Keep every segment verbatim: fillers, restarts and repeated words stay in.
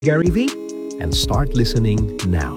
Gary Vee, and start listening now.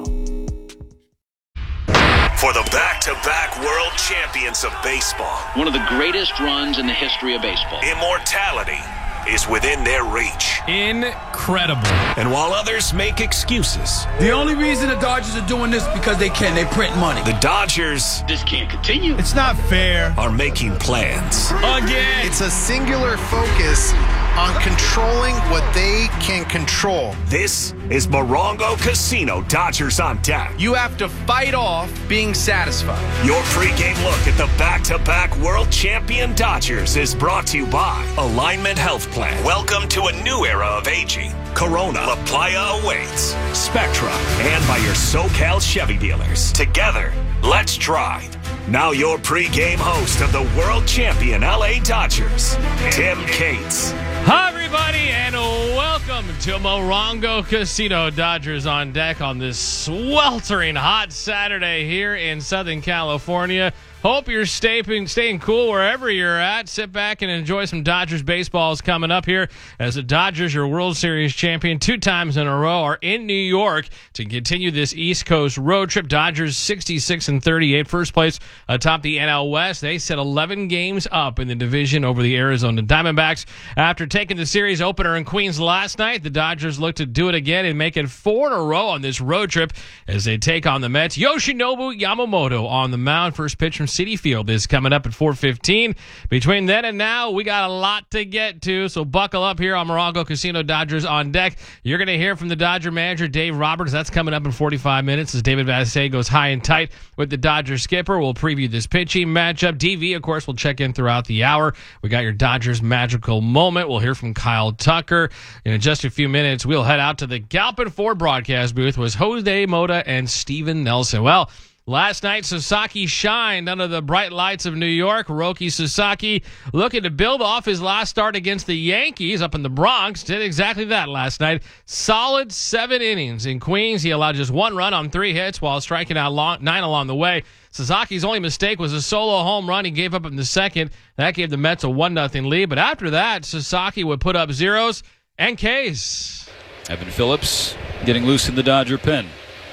For the back-to-back world champions of baseball, one of the greatest runs in the history of baseball, immortality is within their reach. Incredible. And while others make excuses, the only reason the Dodgers are doing this because they can. They print money. The Dodgers, this can't continue. It's not fair. Are making plans. Again. It's a singular focus on controlling what they can control. This is Morongo Casino Dodgers on Deck. You have to fight off being satisfied. Your pregame look at the back-to-back world champion Dodgers is brought to you by Alignment Health Plan. Welcome to a new era of aging. Corona, La Playa awaits. Spectra, and by your SoCal Chevy dealers. Together, let's drive. Now your pregame host of the world champion L A Dodgers, Tim Cates. Hi, everybody, and welcome to Morongo Casino Dodgers on Deck on this sweltering hot Saturday here in Southern California. Hope you're staying, staying cool wherever you're at. Sit back and enjoy some Dodgers baseballs coming up here as the Dodgers, your World Series champion two times in a row, are in New York to continue this East Coast road trip. Dodgers sixty-six and thirty-eight, first place atop the N L West. They set eleven games up in the division over the Arizona Diamondbacks. After taking the series opener in Queens last night, the Dodgers look to do it again and make it four in a row on this road trip as they take on the Mets. Yoshinobu Yamamoto on the mound. First pitch from Citi Field is coming up at four fifteen. Between then and now, we got a lot to get to, so buckle up here on Morongo Casino Dodgers on Deck. You're going to hear from the Dodger manager, Dave Roberts. That's coming up in forty-five minutes as David Vassegh goes high and tight with the Dodger skipper. We'll preview this pitching matchup. D V, of course, will check in throughout the hour. We got your Dodgers magical moment. We'll hear from Kyle Tucker. In just a few minutes, we'll head out to the Galpin Ford broadcast booth with Jose Mota and Steven Nelson. Well, last night, Sasaki shined under the bright lights of New York. Roki Sasaki, looking to build off his last start against the Yankees up in the Bronx, did exactly that last night. Solid seven innings in Queens. He allowed just one run on three hits while striking out long, nine along the way. Sasaki's only mistake was a solo home run he gave up in the second. That gave the Mets a one nothing lead. But after that, Sasaki would put up zeros and Ks. Evan Phillips getting loose in the Dodger pen.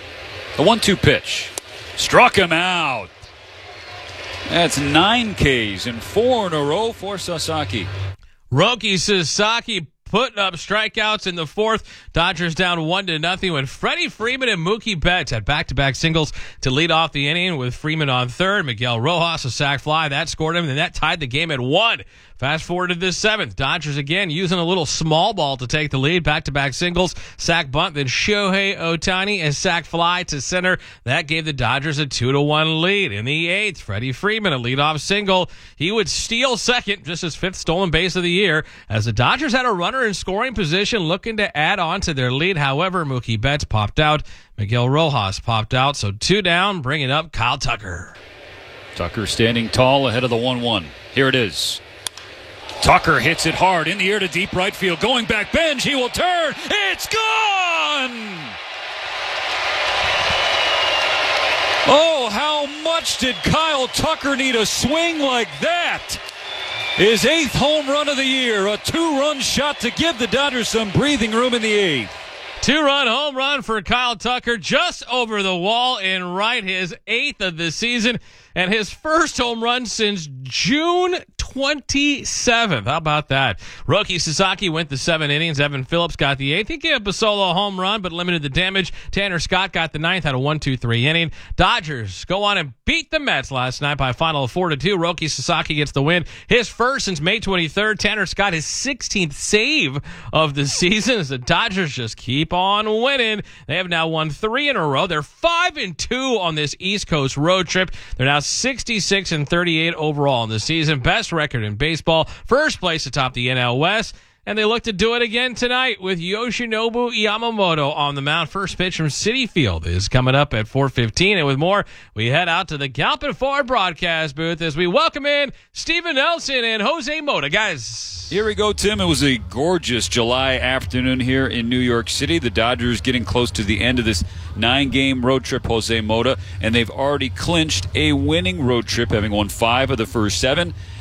The one two pitch. Struck him out. That's nine Ks and four in a row for Sasaki. Roki Sasaki putting up strikeouts in the fourth. Dodgers down one to nothing when Freddie Freeman and Mookie Betts had back-to-back singles to lead off the inning with Freeman on third. Miguel Rojas, a sac fly, that scored him, and that tied the game at one. Fast forward to this seventh. Dodgers again using a little small ball to take the lead. Back-to-back singles, sac bunt, then Shohei Ohtani a sac fly to center. That gave the Dodgers a two to one lead. In the eighth, Freddie Freeman, a leadoff single. He would steal second, just his fifth stolen base of the year, as the Dodgers had a runner in scoring position looking to add on to their lead. However, Mookie Betts popped out. Miguel Rojas popped out. So two down, bringing up Kyle Tucker. Tucker standing tall ahead of the one one. Here it is. Tucker hits it hard in the air to deep right field. Going back bench, he will turn. It's gone! Oh, how much did Kyle Tucker need a swing like that? His eighth home run of the year. A two-run shot to give the Dodgers some breathing room in the eighth. Two-run home run for Kyle Tucker just over the wall in right, his eighth of the season, and his first home run since June twenty-seventh. How about that? Roki Sasaki went the seven innings. Evan Phillips got the eighth. He gave up a solo home run, but limited the damage. Tanner Scott got the ninth, had a one two three inning. Dodgers go on and beat the Mets last night by a final of four to two. Roki Sasaki gets the win. His first since May twenty-third. Tanner Scott, his sixteenth save of the season as the Dodgers just keep on winning. They have now won three in a row. They're five and two on this East Coast road trip. They're now sixty-six and thirty-eight overall in the season. Best record in baseball. First place atop the N L West. And they look to do it again tonight with Yoshinobu Yamamoto on the mound. First pitch from Citi Field is coming up at four fifteen. And with more, we head out to the Galpin Ford broadcast booth as we welcome in Steven Nelson and Jose Mota. Guys. Here we go, Tim. It was a gorgeous July afternoon here in New York City. The Dodgers getting close to the end of this nine-game road trip, Jose Mota, and they've already clinched a winning road trip, having won five of the first seven.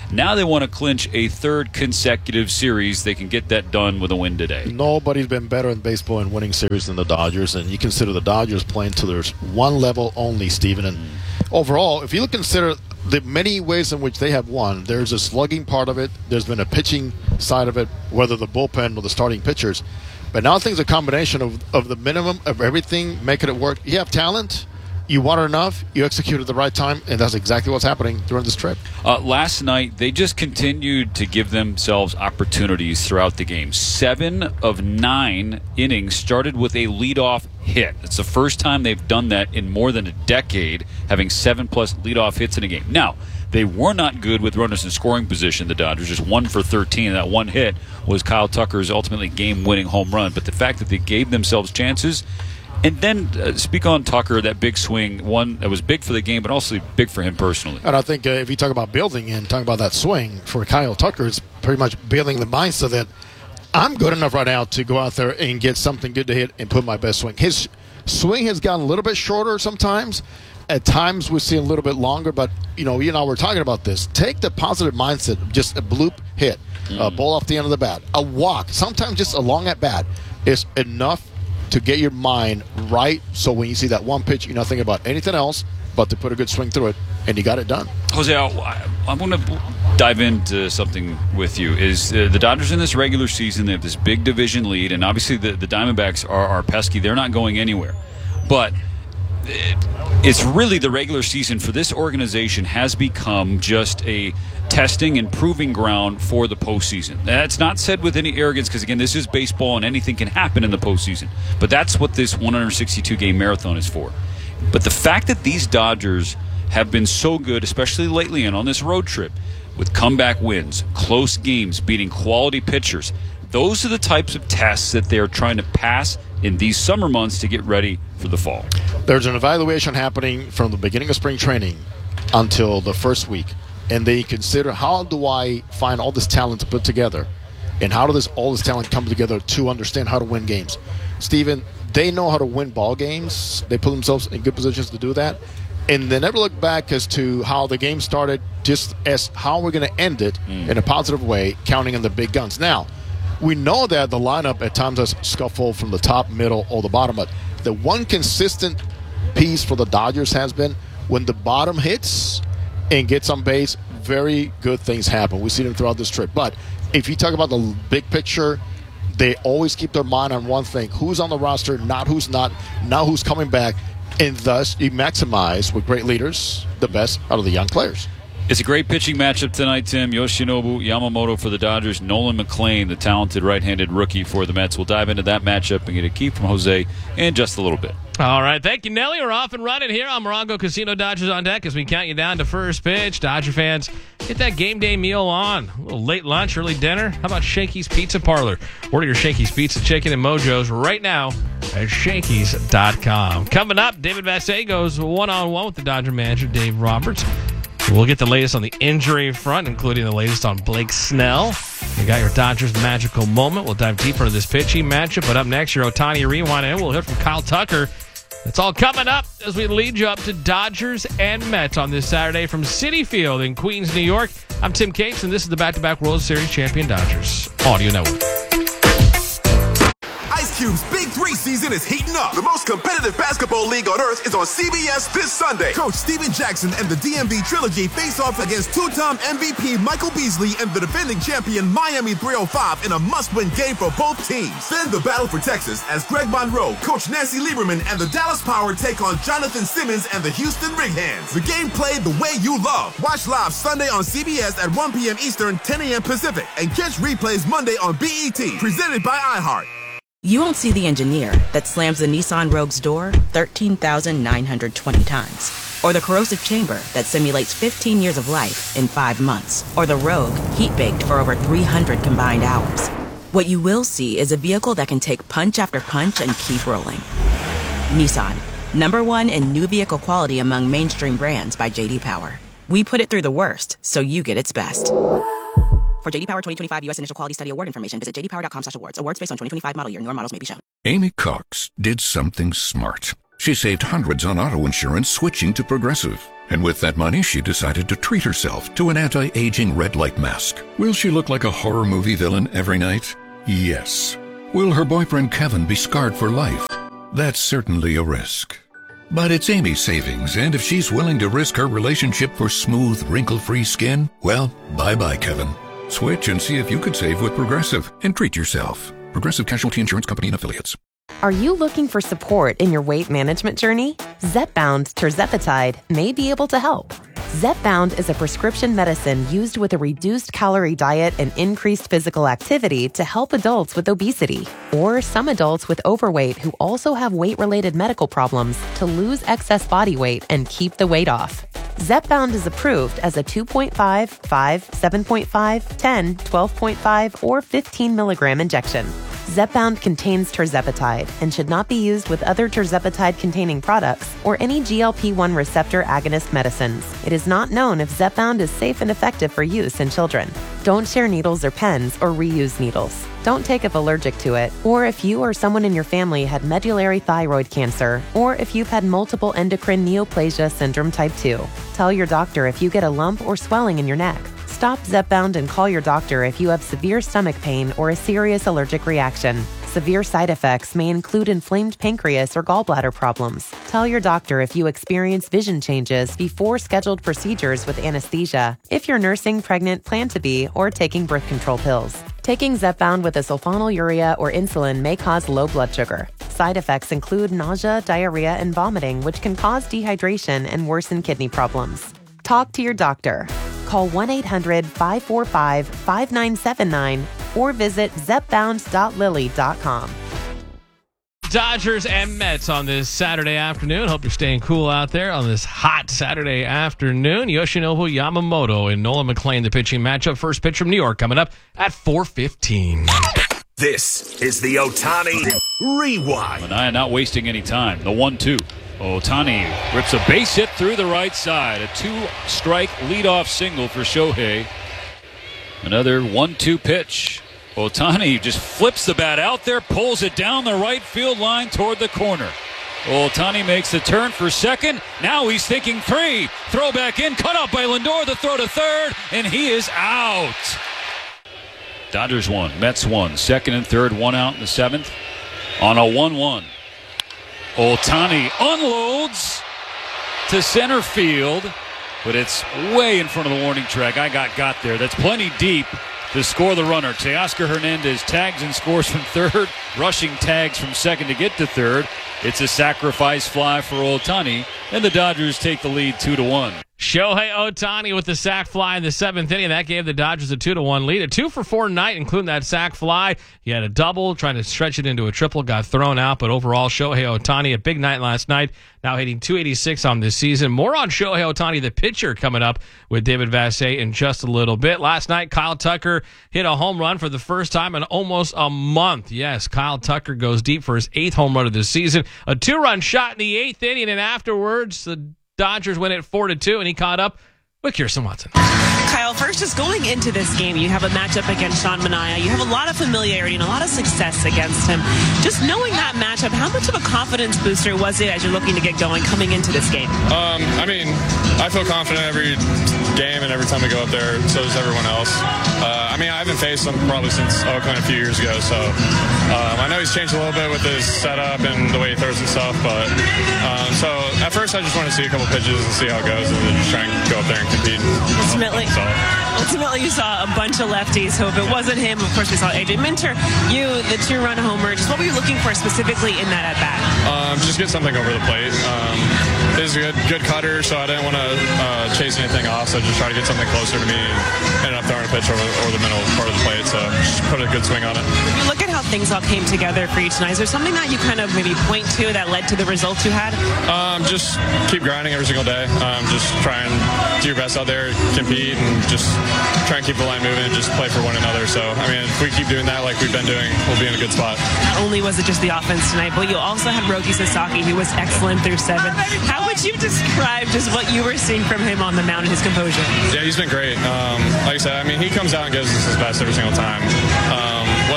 Now they want to clinch a third consecutive series. They can get that done with a win today. Nobody's been better in baseball in winning series than the Dodgers, and you consider the Dodgers playing to their one level only, Steven. And overall, if you consider the many ways in which they have won, there's a slugging part of it, there's been a pitching side of it, whether the bullpen or the starting pitchers. But now I think it's a combination of, of the minimum of everything, making it work. You have talent. You want it enough, you execute at the right time, and that's exactly what's happening during this trip. Uh, last night, they just continued to give themselves opportunities throughout the game. Seven of nine innings started with a leadoff hit. It's the first time they've done that in more than a decade, having seven-plus leadoff hits in a game. Now, they were not good with runners in scoring position, the Dodgers, just one for thirteen. And that one hit was Kyle Tucker's ultimately game-winning home run. But the fact that they gave themselves chances. And then uh, speak on Tucker, that big swing, one that was big for the game, but also big for him personally. And I think uh, if you talk about building and talking about that swing for Kyle Tucker, it's pretty much building the mindset that I'm good enough right now to go out there and get something good to hit and put my best swing. His swing has gotten a little bit shorter sometimes. At times we see a little bit longer, but, you know, you know, we're talking about this. Take the positive mindset of just a bloop hit, mm. a ball off the end of the bat, a walk, sometimes just a long at bat is enough to get your mind right, so when you see that one pitch, you're not thinking about anything else but to put a good swing through it, and you got it done. Jose, I, I'm going to dive into something with you. Is uh, the Dodgers in this regular season, they have this big division lead, and obviously the, the Diamondbacks are, are pesky. They're not going anywhere. But it, it's really the regular season for this organization has become just a testing and proving ground for the postseason. That's not said with any arrogance because, again, this is baseball and anything can happen in the postseason. But that's what this one hundred sixty-two game marathon is for. But the fact that these Dodgers have been so good, especially lately and on this road trip, with comeback wins, close games, beating quality pitchers, those are the types of tests that they're trying to pass in these summer months to get ready for the fall. There's an evaluation happening from the beginning of spring training until the first week. And they consider, how do I find all this talent to put together? And how does all this talent come together to understand how to win games? Steven, they know how to win ball games. They put themselves in good positions to do that. And they never look back as to how the game started, just as how we're going to end it mm. in a positive way, counting on the big guns. Now, we know that the lineup at times has scuffled from the top, middle, or the bottom. But the one consistent piece for the Dodgers has been when the bottom hits and gets on base, very good things happen. We see them throughout this trip. But if you talk about the big picture, they always keep their mind on one thing. Who's on the roster, not who's not, not who's coming back. And thus, you maximize, with great leaders, the best out of the young players. It's a great pitching matchup tonight, Tim. Yoshinobu Yamamoto for the Dodgers. Nolan McLean, the talented right-handed rookie for the Mets. We'll dive into that matchup and get a key from Jose in just a little bit. All right. Thank you, Nelly. We're off and running here on Morongo Casino Dodgers on deck as we count you down to first pitch. Dodger fans, get that game day meal on. A little late lunch, early dinner. How about Shakey's Pizza Parlor? Order your Shakey's Pizza, Chicken, and Mojos right now at Shakey's dot com. Coming up, David Vassegh goes one-on-one with the Dodger manager, Dave Roberts. We'll get the latest on the injury front, including the latest on Blake Snell. We got your Dodgers magical moment. We'll dive deeper into this pitching matchup. But up next, your Ohtani rewind, and we'll hear from Kyle Tucker. It's all coming up as we lead you up to Dodgers and Mets on this Saturday from Citi Field in Queens, New York. I'm Tim Capes, and this is the back-to-back World Series champion Dodgers Audio Network. Ice Cube's Big Three season is heating up. The most competitive basketball league on earth is on C B S this Sunday. Coach Steven Jackson and the D M V Trilogy face off against two-time M V P Michael Beasley and the defending champion Miami three oh five in a must-win game for both teams. Then the battle for Texas as Greg Monroe, Coach Nancy Lieberman, and the Dallas Power take on Jonathan Simmons and the Houston Rig Hands. The game played the way you love. Watch live Sunday on C B S at one p.m. Eastern, ten a.m. Pacific, and catch replays Monday on B E T, presented by iHeart. You won't see the engineer that slams the Nissan Rogue's door thirteen thousand nine hundred twenty times. Or the corrosive chamber that simulates fifteen years of life in five months. Or the Rogue heat-baked for over three hundred combined hours. What you will see is a vehicle that can take punch after punch and keep rolling. Nissan, number one in new vehicle quality among mainstream brands by J D Power. We put it through the worst, so you get its best. For J D Power twenty twenty-five U S Initial Quality Study Award information, visit j d power dot com slash awards. Awards based on twenty twenty-five model year. Newer models may be shown. Amy Cox did something smart. She saved hundreds on auto insurance switching to Progressive. And with that money, she decided to treat herself to an anti-aging red light mask. Will she look like a horror movie villain every night? Yes. Will her boyfriend Kevin be scarred for life? That's certainly a risk. But it's Amy's savings, and if she's willing to risk her relationship for smooth, wrinkle-free skin, well, bye-bye, Kevin. Switch and see if you could save with Progressive and treat yourself. Progressive Casualty Insurance Company and Affiliates. Are you looking for support in your weight management journey? Zepbound tirzepatide may be able to help. Zepbound is a prescription medicine used with a reduced calorie diet and increased physical activity to help adults with obesity or some adults with overweight who also have weight-related medical problems to lose excess body weight and keep the weight off. Zepbound is approved as a two point five, five, seven point five, ten, twelve point five, or fifteen milligram injection. Zepbound contains tirzepatide and should not be used with other tirzepatide-containing products or any G L P one receptor agonist medicines. It is not known if Zepbound is safe and effective for use in children. Don't share needles or pens or reuse needles. Don't take if allergic to it, or if you or someone in your family had medullary thyroid cancer, or if you've had multiple endocrine neoplasia syndrome type two. Tell your doctor if you get a lump or swelling in your neck. Stop Zepbound and call your doctor if you have severe stomach pain or a serious allergic reaction. Severe side effects may include inflamed pancreas or gallbladder problems. Tell your doctor if you experience vision changes before scheduled procedures with anesthesia, if you're nursing, pregnant, plan to be, or taking birth control pills. Taking Zepbound with a sulfonylurea or insulin may cause low blood sugar. Side effects include nausea, diarrhea, and vomiting, which can cause dehydration and worsen kidney problems. Talk to your doctor. Call one eight hundred, five four five, five nine seven nine or visit zepbound dot lilly dot com. Dodgers and Mets on this Saturday afternoon. Hope you're staying cool out there on this hot Saturday afternoon. Yoshinobu Yamamoto and Nolan McLean, the pitching matchup. First pitch from New York coming up at four fifteen. This is the Ohtani Rewind. Manaea not wasting any time. The one two. Ohtani rips a base hit through the right side. A two-strike leadoff single for Shohei. Another one two pitch. Ohtani just flips the bat out there, pulls it down the right field line toward the corner. Ohtani makes the turn for second. Now he's thinking three. Throw back in, cut out by Lindor. The throw to third, and he is out. Dodgers won, Mets won. Second and third, one out in the seventh on a one one. Ohtani unloads to center field, but it's way in front of the warning track. I got got there. That's plenty deep to score the runner. Teoscar Hernandez tags and scores from third. Rushing tags from second to get to third. It's a sacrifice fly for Ohtani, and the Dodgers take the lead two to one. Shohei Ohtani with the sac fly in the seventh inning. That gave the Dodgers a two to one lead. A two for four night, including that sac fly. He had a double, trying to stretch it into a triple, got thrown out. But overall, Shohei Ohtani, a big night last night, now hitting two eighty-six on this season. More on Shohei Ohtani, the pitcher, coming up with David Vassegh in just a little bit. Last night, Kyle Tucker hit a home run for the first time in almost a month. Yes, Kyle Tucker goes deep for his eighth home run of the season. A two-run shot in the eighth inning, and afterwards, the Dodgers win it four to two, and he caught up with Kirsten Watson. Kyle, first, just going into this game, you have a matchup against Sean Manaea. You have a lot of familiarity and a lot of success against him. Just knowing that matchup, how much of a confidence booster was it as you're looking to get going coming into this game? Um, I mean, I feel confident every game and every time we go up there, so does everyone else. Uh, I mean, I haven't faced him probably since Oakland a few years ago, so um, I know he's changed a little bit with his setup and the way he throws and stuff, but um, so at first I just want to see a couple pitches and see how it goes and then just try and go up there and compete. Ultimately, so. ultimately you saw a bunch of lefties, so if it wasn't him, of course we saw A J Minter. You, the two-run homer, just what were you looking for specifically in that at-bat? Um, just get something over the plate. Um, he's a good, good cutter, so I didn't want to uh, chase anything off, so just try to get something closer to me and ended up throwing a pitch over, over the middle part of the plate, so just put a good swing on it. If you look at how things all came together for you tonight, is there something that you kind of maybe point to that led to the results you had? Um, just keep grinding every single day. Um, just try and do your best out there, compete, and just try and keep the line moving and just play for one another. So, I mean, if we keep doing that like we've been doing, we'll be in a good spot. Not only was it just the offense tonight, but you also had Roki Sasaki, who was excellent through seven. How would you describe just what you were seeing from him on the mound and his composure? Yeah, he's been great. Um, like I said, I mean, he comes out and gives us his best every single time. Um, whether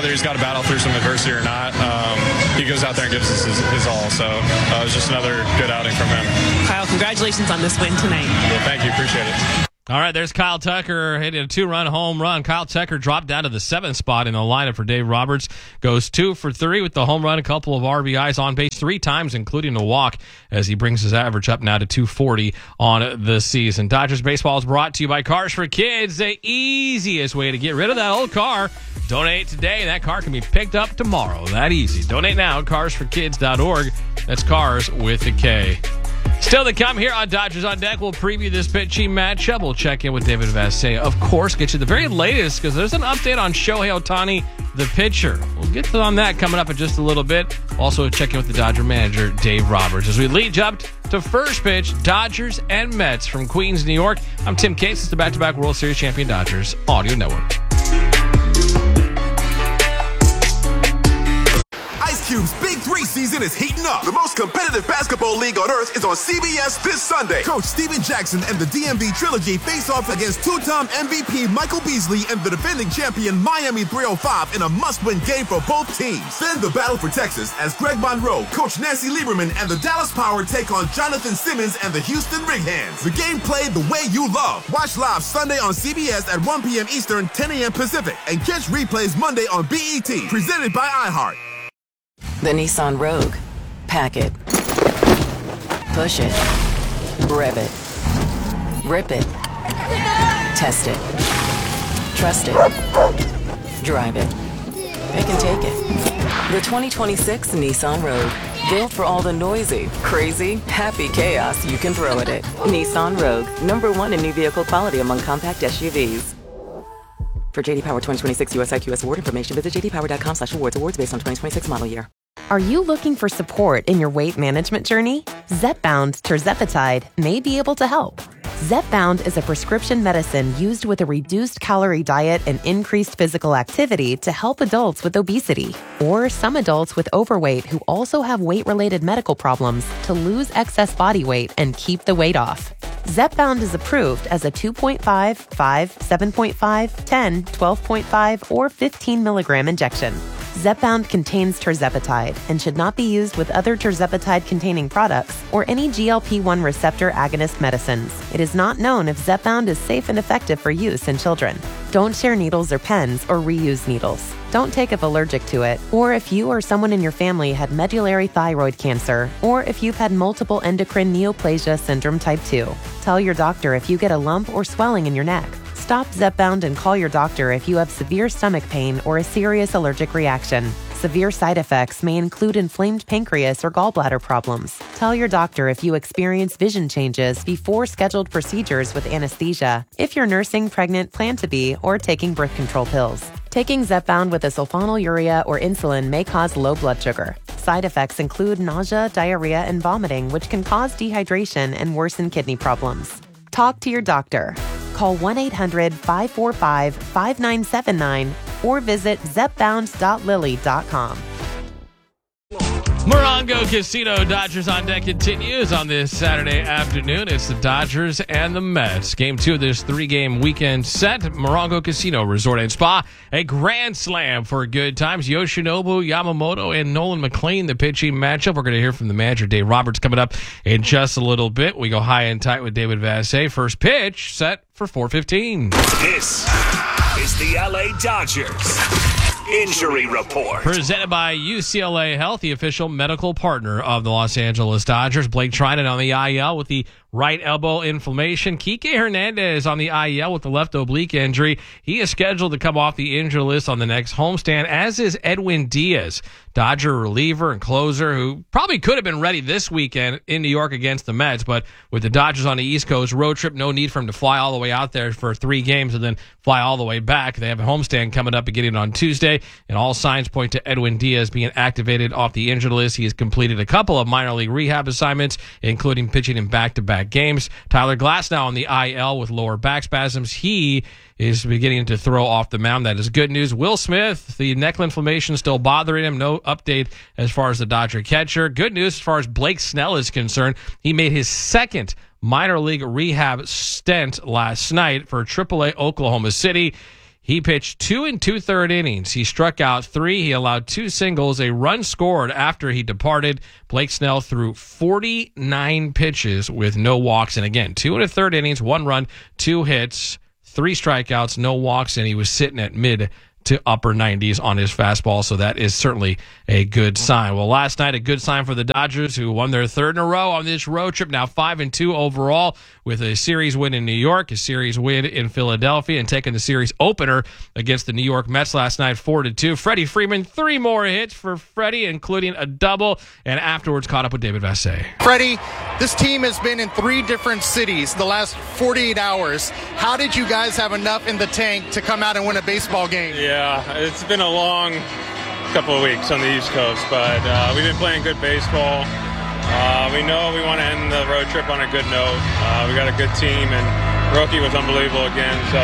whether he's got to battle through some adversity or not, um, he goes out there and gives us his, his all. So uh, it was just another good outing from him. Kyle, congratulations on this win tonight. Well, thank you. Appreciate it. All right, there's Kyle Tucker hitting a two-run home run. Kyle Tucker dropped down to the seventh spot in the lineup for Dave Roberts. Goes two for three with the home run, a couple of R B Is, on base three times, including a walk, as he brings his average up now to two forty on the season. Dodgers baseball is brought to you by Cars for Kids, the easiest way to get rid of that old car. Donate today, and that car can be picked up tomorrow. That easy. Donate now at cars for kids dot org. That's cars with a K. Still to come here on Dodgers on Deck, we'll preview this pitching matchup. We'll check in with David Vassegh, of course, get you the very latest, because there's an update on Shohei Ohtani, the pitcher. We'll get to on that coming up in just a little bit. Also check in with the Dodger manager, Dave Roberts. As we lead up to first pitch, Dodgers and Mets from Queens, New York. I'm Tim Cates. It's the back-to-back World Series champion Dodgers Audio Network. Ice Cube's Big Three season is heating up. The most competitive basketball league on earth is on C B S this Sunday. Coach Steven Jackson and the D M V Trilogy face off against two-time M V P Michael Beasley and the defending champion Miami three oh five in a must-win game for both teams. Then the battle for Texas as Greg Monroe, Coach Nancy Lieberman, and the Dallas Power take on Jonathan Simmons and the Houston Rig Hands. The game played the way you love. Watch live Sunday on C B S at one p.m. Eastern, ten a.m. Pacific, and catch replays Monday on B E T. Presented by iHeart. The Nissan Rogue. Pack it. Push it. Rev it. Rip it. Test it. Trust it. Drive it. It can take it. The twenty twenty-six Nissan Rogue. Built for all the noisy, crazy, happy chaos you can throw at it. Nissan Rogue. Number one in new vehicle quality among compact S U Vs. For J D Power twenty twenty-six U S I Q S award information, visit j d power dot com slash awards. Awards based on twenty twenty-six model year. Are you looking for support in your weight management journey? Zepbound Tirzepatide may be able to help. Zepbound is a prescription medicine used with a reduced calorie diet and increased physical activity to help adults with obesity, or some adults with overweight who also have weight-related medical problems to lose excess body weight and keep the weight off. Zepbound is approved as a two point five, five, seven point five, ten, twelve point five, or fifteen milligram injection. Zepbound contains tirzepatide and should not be used with other tirzepatide-containing products or any G L P one receptor agonist medicines. It is not known if Zepbound is safe and effective for use in children. Don't share needles or pens or reuse needles. Don't take if allergic to it, or if you or someone in your family had medullary thyroid cancer, or if you've had multiple endocrine neoplasia syndrome type two. Tell your doctor if you get a lump or swelling in your neck. Stop Zepbound and call your doctor if you have severe stomach pain or a serious allergic reaction. Severe side effects may include inflamed pancreas or gallbladder problems. Tell your doctor if you experience vision changes before scheduled procedures with anesthesia, if you're nursing, pregnant, plan to be, or taking birth control pills. Taking Zepbound with a sulfonylurea or insulin may cause low blood sugar. Side effects include nausea, diarrhea, and vomiting, which can cause dehydration and worsen kidney problems. Talk to your doctor. Call one eight hundred, five four five, five nine seven nine or visit zepbound dot lilly dot com. Morongo Casino Dodgers on Deck continues on this Saturday afternoon. It's the Dodgers and the Mets. Game two of this three-game weekend set. Morongo Casino Resort and Spa. A grand slam for good times. Yoshinobu Yamamoto and Nolan McLean, the pitching matchup. We're going to hear from the manager, Dave Roberts, coming up in just a little bit. We go high and tight with David Vassegh. First pitch set for four fifteen. This is the L A Dodgers Injury Report. Presented by U C L A Health, the official medical partner of the Los Angeles Dodgers. Blake Trinan on the I L with the right elbow inflammation. Kike Hernandez on the I L with the left oblique injury. He is scheduled to come off the injury list on the next homestand, as is Edwin Diaz, Dodger reliever and closer, who probably could have been ready this weekend in New York against the Mets, but with the Dodgers on the East Coast road trip, no need for him to fly all the way out there for three games and then fly all the way back. They have a homestand coming up beginning on Tuesday, and all signs point to Edwin Diaz being activated off the injured list. He has completed a couple of minor league rehab assignments, including pitching in back-to-back games. Tyler Glasnow on the I L with lower back spasms. He is beginning to throw off the mound. That is good news. Will Smith, the neck inflammation still bothering him. No update as far as the Dodger catcher. Good news as far as Blake Snell is concerned. He made his second minor league rehab stint last night for triple A Oklahoma City. He pitched two and two-third innings. He struck out three. He allowed two singles, a run scored after he departed. Blake Snell threw forty-nine pitches with no walks. And again, two and a third innings, one run, two hits, three strikeouts, no walks, and he was sitting at mid to upper nineties on his fastball, so that is certainly a good sign. Well, last night, a good sign for the Dodgers, who won their third in a row on this road trip, now five and two overall, with a series win in New York, a series win in Philadelphia, and taking the series opener against the New York Mets last night, four to two. Freddie Freeman, three more hits for Freddie, including a double, and afterwards caught up with David Vassegh. Freddie, this team has been in three different cities the last forty-eight hours. How did you guys have enough in the tank to come out and win a baseball game? Yeah. Yeah, it's been a long couple of weeks on the East Coast, but uh, we've been playing good baseball. Uh, we know we want to end the road trip on a good note. Uh, we got a good team, and Roki was unbelievable again. So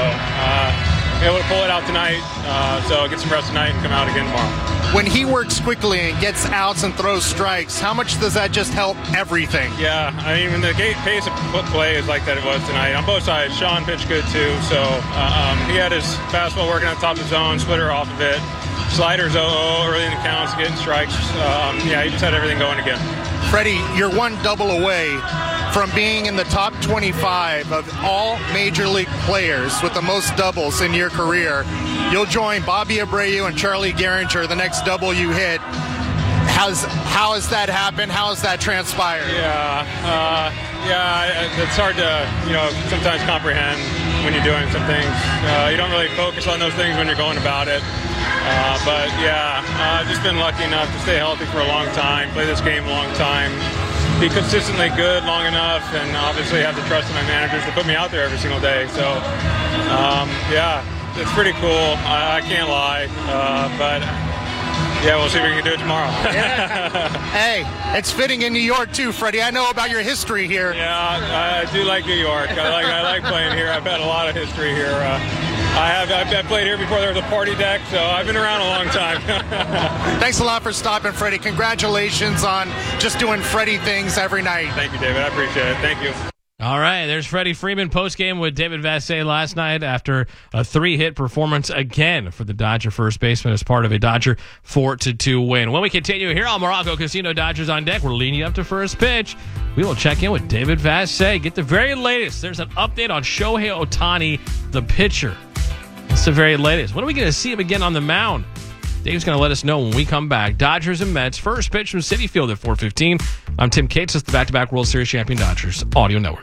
uh, able to pull it out tonight. Uh, so get some rest tonight and come out again tomorrow. When he works quickly and gets outs and throws strikes, how much does that just help everything? Yeah, I mean, when the pace of play is like that it was tonight, on both sides, Sean pitched good too. So uh, um, he had his fastball working on top of the zone, splitter off of it, sliders oh early in the counts, getting strikes. Um, yeah, he just had everything going again. Freddie, you're one double away from being in the top twenty-five of all major league players with the most doubles in your career. You'll join Bobby Abreu and Charlie Gehringer the next double you hit. How's, how has that happened? How has that transpired? Yeah, uh, yeah, it's hard to, you know, sometimes comprehend when you're doing some things. Uh, you don't really focus on those things when you're going about it. Uh, but yeah, I've uh, just been lucky enough to stay healthy for a long time, play this game a long time, be consistently good long enough, and obviously have the trust of my managers to put me out there every single day. So, um, yeah, it's pretty cool. I, I can't lie, uh, but yeah, we'll see if we can do it tomorrow. Yeah. Hey, it's fitting in New York too, Freddie. I know about your history here. Yeah, I do like New York. I like I like playing here. I've had a lot of history here. Uh, I have I've played here before there was a party deck, so I've been around a long time. Thanks a lot for stopping, Freddie. Congratulations on just doing Freddie things every night. Thank you, David. I appreciate it. Thank you. All right, there's Freddie Freeman postgame with David Vassegh last night after a three-hit performance again for the Dodger first baseman as part of a Dodger four to two win. When we continue here on Morongo Casino Dodgers on Deck, we're leading you up to first pitch. We will check in with David Vassegh, get the very latest. There's an update on Shohei Ohtani, the pitcher. It's the very latest. When are we going to see him again on the mound? Dave's going to let us know when we come back. Dodgers and Mets, first pitch from Citi Field at four fifteen. I'm Tim Cates. It's the back-to-back World Series champion Dodgers Audio Network.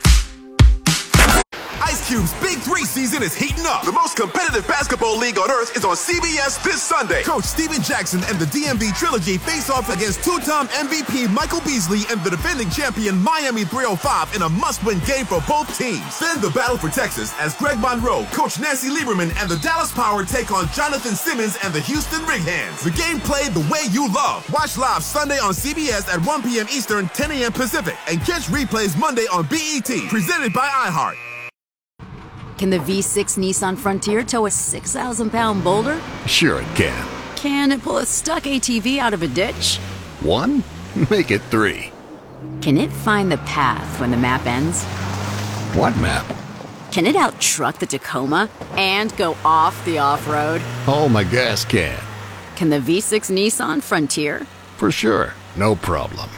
Ice Cube's Big Three season is heating up. The most competitive basketball league on earth is on C B S this Sunday. Coach Steven Jackson and the D M V Trilogy face off against two-time M V P Michael Beasley and the defending champion Miami three oh five in a must-win game for both teams. Then the battle for Texas as Greg Monroe, Coach Nancy Lieberman, and the Dallas Power take on Jonathan Simmons and the Houston Rig Hands. The game played the way you love. Watch live Sunday on C B S at one p.m. Eastern, ten a.m. Pacific, and catch replays Monday on B E T. Presented by iHeart. Can the V six Nissan Frontier tow a six thousand pound boulder? Sure it can. Can it pull a stuck A T V out of a ditch? One? Make it three. Can it find the path when the map ends? What map? Can it out-truck the Tacoma and go off the off-road? Oh, my gas can. Can the V six Nissan Frontier? For sure. No problem.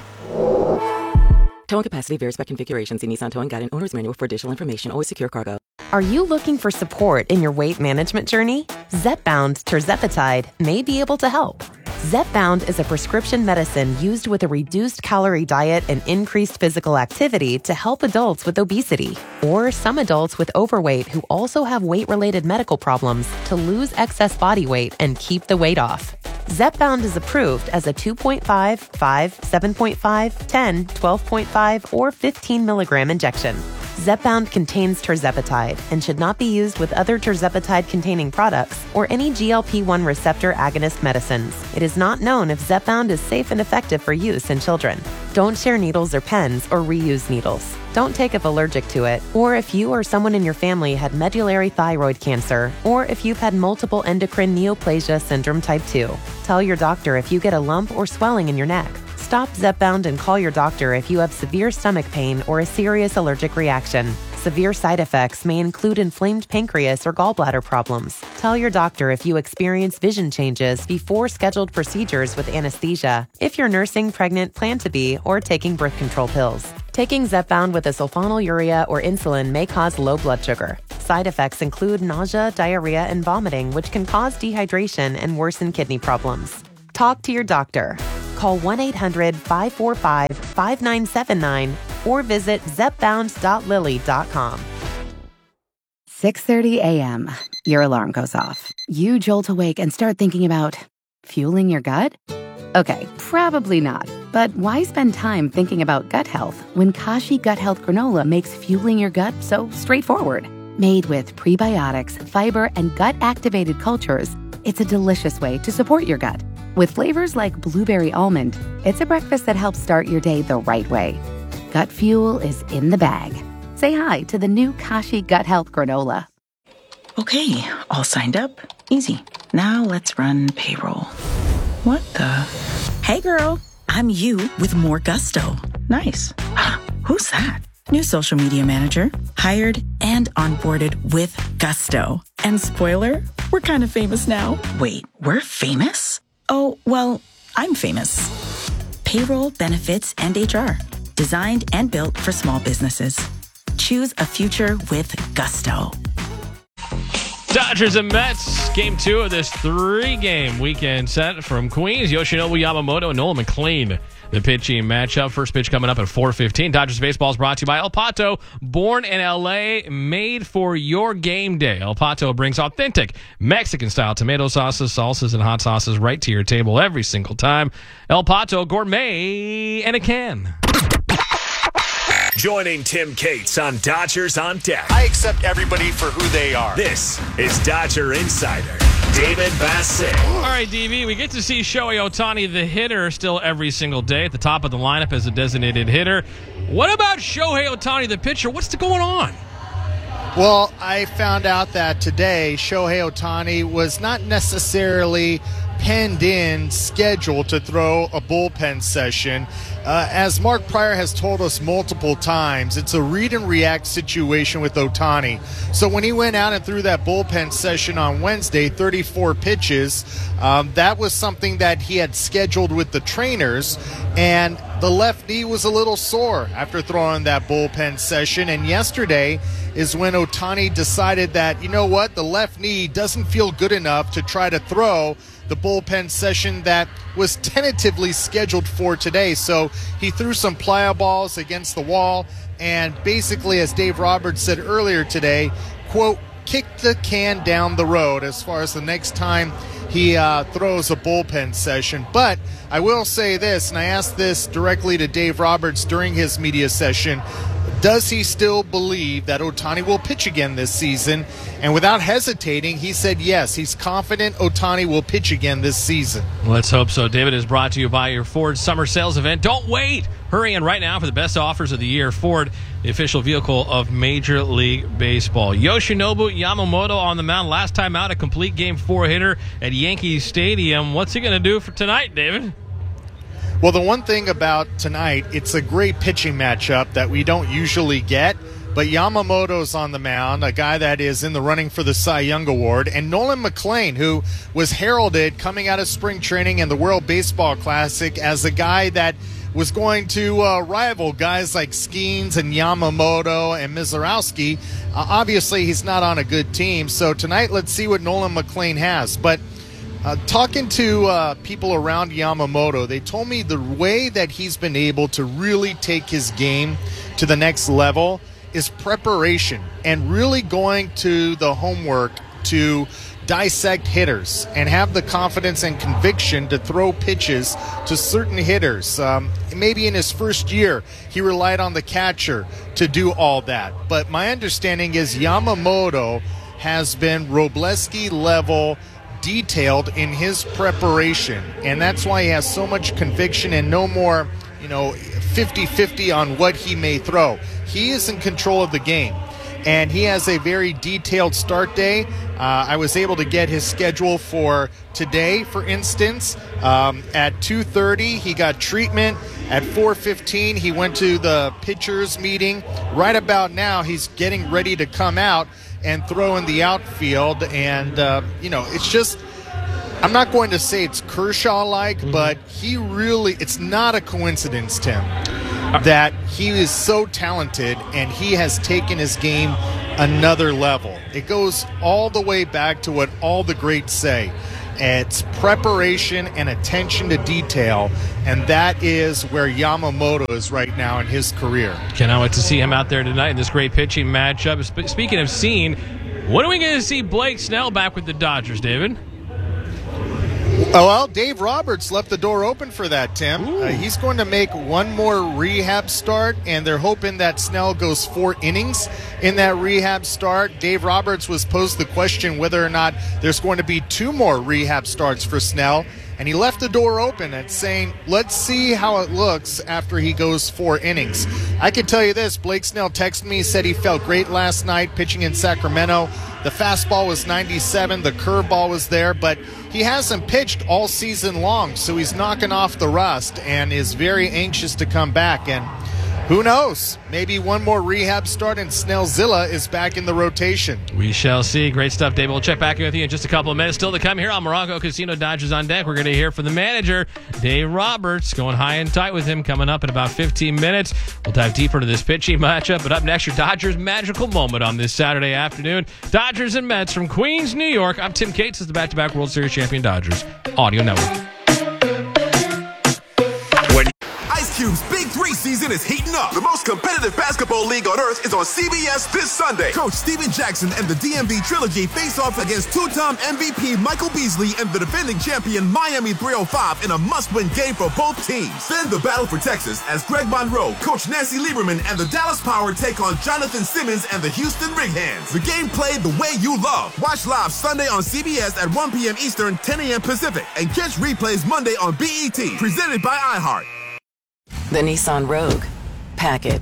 Towing capacity varies by configuration. See Nissan Towing Guide and Owner's Manual for additional information. Always secure cargo. Are you looking for support in your weight management journey? Zepbound Tirzepatide may be able to help. Zepbound is a prescription medicine used with a reduced calorie diet and increased physical activity to help adults with obesity or some adults with overweight who also have weight-related medical problems to lose excess body weight and keep the weight off. Zepbound is approved as a two point five, five, seven point five, ten, twelve point five, or fifteen milligram injection. Zepbound contains tirzepatide and should not be used with other tirzepatide-containing products or any G L P one receptor agonist medicines. It is not known if Zepbound is safe and effective for use in children. Don't share needles or pens or reuse needles. Don't take if allergic to it, or if you or someone in your family had medullary thyroid cancer, or if you've had multiple endocrine neoplasia syndrome type two. Tell your doctor if you get a lump or swelling in your neck. Stop Zepbound and call your doctor if you have severe stomach pain or a serious allergic reaction. Severe side effects may include inflamed pancreas or gallbladder problems. Tell your doctor if you experience vision changes before scheduled procedures with anesthesia, if you're nursing, pregnant, plan to be, or taking birth control pills. Taking Zepbound with a sulfonylurea or insulin may cause low blood sugar. Side effects include nausea, diarrhea, and vomiting, which can cause dehydration and worsen kidney problems. Talk to your doctor. Call one eight hundred five four five five nine seven nine or visit zepbound dot lilly dot com. six thirty a.m. Your alarm goes off. You jolt awake and start thinking about fueling your gut? Okay, probably not. But why spend time thinking about gut health when Kashi Gut Health Granola makes fueling your gut so straightforward? Made with prebiotics, fiber, and gut-activated cultures, it's a delicious way to support your gut. With flavors like blueberry almond, it's a breakfast that helps start your day the right way. Gut fuel is in the bag. Say hi to the new Kashi Gut Health Granola. Okay, all signed up. Easy. Now let's run payroll. What the? Hey girl, I'm you with more gusto. Nice. Who's that? New social media manager, hired and onboarded with gusto. And spoiler, we're kind of famous now. Wait, we're famous? Oh, well, I'm famous. Payroll, benefits, and H R. Designed and built for small businesses. Choose a future with gusto. Dodgers and Mets, game two of this three-game weekend set from Queens. Yoshinobu Yamamoto and Nolan McLean, the pitching matchup. First pitch coming up at four fifteen. Dodgers baseball is brought to you by El Pato. Born in L A, made for your game day. El Pato brings authentic Mexican-style tomato sauces, salsas, and hot sauces right to your table every single time. El Pato, gourmet in a can. Joining Tim Cates on Dodgers on Deck. I accept everybody for who they are. This is Dodger Insider David Bassett. All right, D B, we get to see Shohei Ohtani, the hitter, still every single day at the top of the lineup as a designated hitter. What about Shohei Ohtani, the pitcher? What's going on? Well, I found out that today Shohei Ohtani was not necessarily penned in, scheduled to throw a bullpen session. Uh, as Mark Pryor has told us multiple times, it's a read and react situation with Ohtani. So when he went out and threw that bullpen session on Wednesday, thirty-four pitches, um, that was something that he had scheduled with the trainers, and the left knee was a little sore after throwing that bullpen session. And yesterday is when Ohtani decided that, you know what, the left knee doesn't feel good enough to try to throw the bullpen session that was tentatively scheduled for today. So he threw some plyo balls against the wall and basically, as Dave Roberts said earlier today, quote, kick the can down the road as far as the next time he uh, throws a bullpen session. But I will say this, and I asked this directly to Dave Roberts during his media session, does he still believe that Ohtani will pitch again this season? And without hesitating, he said yes, he's confident Ohtani will pitch again this season. Let's hope so. David is brought to you by your Ford Summer Sales Event. Don't wait. Hurry in right now for the best offers of the year. Ford, the official vehicle of Major League Baseball. Yoshinobu Yamamoto on the mound. Last time out, a complete game four hitter at Yankee Stadium. What's he going to do for tonight, David? Well, the one thing about tonight, it's a great pitching matchup that we don't usually get. But Yamamoto's on the mound, a guy that is in the running for the Cy Young Award, and Nolan McLean, who was heralded coming out of spring training and the World Baseball Classic as a guy that was going to uh, rival guys like Skeens and Yamamoto and Mizorowski. Uh, obviously, he's not on a good team. So tonight, let's see what Nolan McLean has. But Uh, talking to uh, people around Yamamoto, they told me the way that he's been able to really take his game to the next level is preparation and really going to the homework to dissect hitters and have the confidence and conviction to throw pitches to certain hitters. Um, maybe in his first year, he relied on the catcher to do all that. But my understanding is Yamamoto has been Robleski level detailed in his preparation, and that's why he has so much conviction and no more, you know, fifty-fifty on what he may throw. He is in control of the game. and he has a very detailed start day. Uh, I was able to get his schedule for today, for instance. Um, at two thirty, he got treatment. At four fifteen, he went to the pitchers meeting. Right about now, he's getting ready to come out and throw in the outfield. And, uh, you know, it's just, I'm not going to say it's Kershaw-like, mm-hmm. but he really, it's not a coincidence, Tim, that he is so talented and he has taken his game another level. It goes all the way back to what all the greats say. It's preparation and attention to detail, and that is where Yamamoto is right now in his career. Cannot wait to see him out there tonight in this great pitching matchup. Speaking of seeing, when are we going to see Blake Snell back with the Dodgers, David? Oh, well, Dave Roberts left the door open for that, Tim. Uh, he's going to make one more rehab start, and they're hoping that Snell goes four innings in that rehab start. Dave Roberts was posed the question whether or not there's going to be two more rehab starts for Snell, and he left the door open and saying, let's see how it looks after he goes four innings. I can tell you this, Blake Snell texted me, said he felt great last night pitching in Sacramento. The fastball was ninety-seven, the curveball was there, but he hasn't pitched all season long, so he's knocking off the rust and is very anxious to come back. And who knows? Maybe one more rehab start and Snellzilla is back in the rotation. We shall see. Great stuff, David. We'll check back in with you in just a couple of minutes. Still to come here on Morongo Casino Dodgers on Deck. We're going to hear from the manager, Dave Roberts, going high and tight with him coming up in about fifteen minutes. We'll dive deeper into this pitching matchup. But up next, your Dodgers magical moment on this Saturday afternoon. Dodgers and Mets from Queens, New York. I'm Tim Cates. This is the back-to-back World Series champion Dodgers Audio Network. Ice Cube's Big Three season is heating up. The most competitive basketball league on earth is on C B S this Sunday. Coach Steven Jackson and the D M V Trilogy face off against two-time M V P Michael Beasley and the defending champion Miami three oh five in a must-win game for both teams. Then the battle for Texas as Greg Monroe, Coach Nancy Lieberman, and the Dallas Power take on Jonathan Simmons and the Houston Rig Hands. The game played the way you love. Watch live Sunday on C B S at one p.m. Eastern, ten a.m. Pacific, and catch replays Monday on B E T. Presented by iHeart. The Nissan Rogue. Pack it.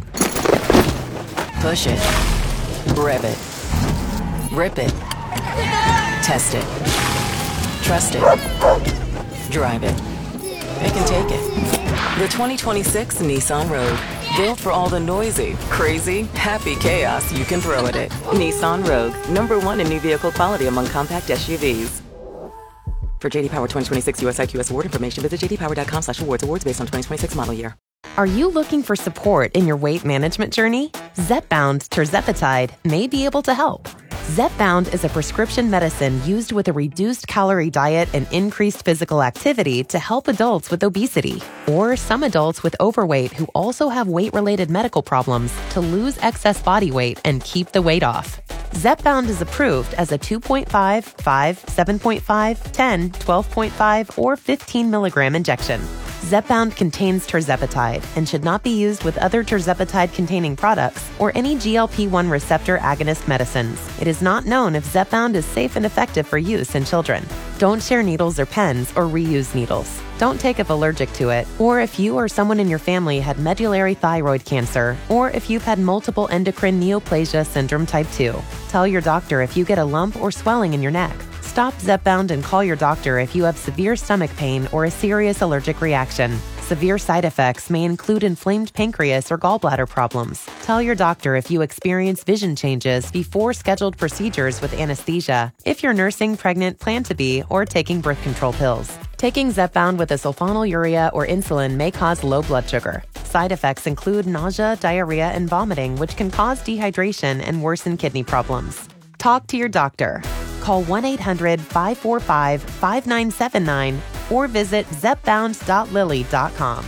Push it. Rev it. Rip it. Test it. Trust it. Drive it. Pick and take it. The twenty twenty-six Nissan Rogue. Built for all the noisy, crazy, happy chaos you can throw at it. Nissan Rogue. Number one in new vehicle quality among compact S U Vs. For J D Power twenty twenty-six U S I Q S award information, visit j d power dot com slash awards. Awards based on twenty twenty-six model year. Are you looking for support in your weight management journey? Zepbound Tirzepatide may be able to help. Zepbound is a prescription medicine used with a reduced calorie diet and increased physical activity to help adults with obesity, or some adults with overweight who also have weight-related medical problems to lose excess body weight and keep the weight off. Zepbound is approved as a two point five, five, seven point five, ten, twelve point five, or fifteen milligram injection. Zepbound contains tirzepatide and should not be used with other tirzepatide-containing products or any G L P one receptor agonist medicines. It is not known if Zepbound is safe and effective for use in children. Don't share needles or pens or reuse needles. Don't take if allergic to it, or if you or someone in your family had medullary thyroid cancer, or if you've had multiple endocrine neoplasia syndrome type two. Tell your doctor if you get a lump or swelling in your neck. Stop Zepbound and call your doctor if you have severe stomach pain or a serious allergic reaction. Severe side effects may include inflamed pancreas or gallbladder problems. Tell your doctor if you experience vision changes before scheduled procedures with anesthesia, if you're nursing, pregnant, plan to be, or taking birth control pills. Taking Zepbound with a sulfonylurea or insulin may cause low blood sugar. Side effects include nausea, diarrhea, and vomiting, which can cause dehydration and worsen kidney problems. Talk to your doctor. Call one eight hundred, five four five, five nine seven nine or visit zepbound dot lilly dot com.